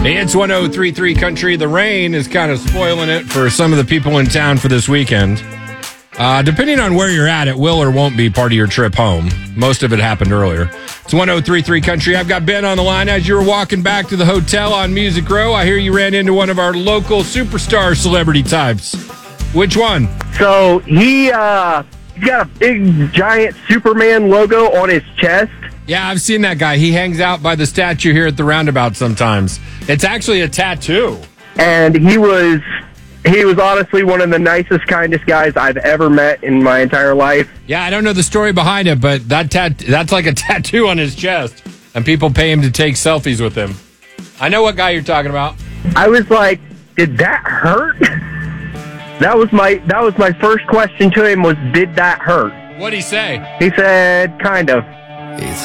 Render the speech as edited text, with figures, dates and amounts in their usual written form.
It's 103.3 Country. The rain is kind of spoiling it for some of the people in town for this weekend. Depending on where you're at, it will or won't be part of your trip home. Most of it happened earlier. It's 103.3 Country. I've got Ben on the line. As you were walking back to the hotel on Music Row, I hear you ran into one of our local superstar celebrity types. Which one? So he's got a big, giant Superman logo on his chest. Yeah, I've seen that guy. He hangs out by the statue here at the roundabout sometimes. It's actually a tattoo. And he was honestly one of the nicest, kindest guys I've ever met in my entire life. Yeah, I don't know the story behind it, but that's like a tattoo on his chest. And people pay him to take selfies with him. I know what guy you're talking about. I was like, did that hurt? That was my first question to him was, did that hurt? What'd he say? He said, kind of. It's